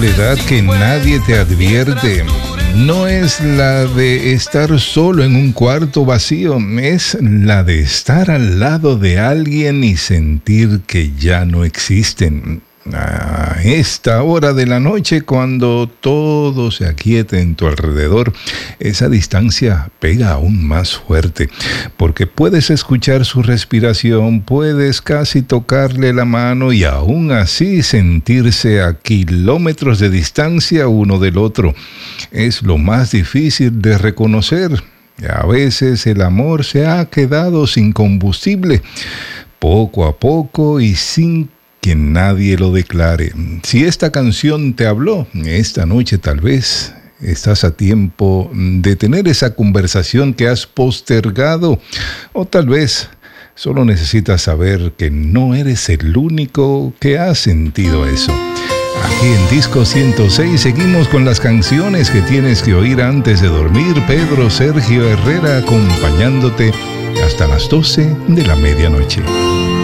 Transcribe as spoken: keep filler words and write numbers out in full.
Soledad que nadie te advierte. No es la de estar solo en un cuarto vacío, es la de estar al lado de alguien y sentir que ya no existen. A esta hora de la noche, cuando todo se aquieta en tu alrededor, esa distancia pega aún más fuerte, porque puedes escuchar su respiración, puedes casi tocarle la mano y aún así sentirse a kilómetros de distancia uno del otro. Es lo más difícil de reconocer. A veces el amor se ha quedado sin combustible, poco a poco y sin que nadie lo declare. Si esta canción te habló esta noche, tal vez estás a tiempo de tener esa conversación que has postergado, o tal vez solo necesitas saber que no eres el único que ha sentido eso. Aquí en Disco ciento seis seguimos con las canciones que tienes que oír antes de dormir. Pedro Sergio Herrera acompañándote hasta las doce de la medianoche.